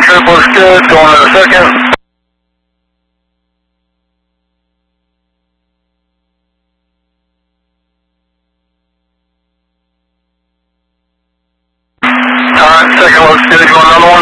trip looks good. Going to the second. Alright, second looks good. You want another one?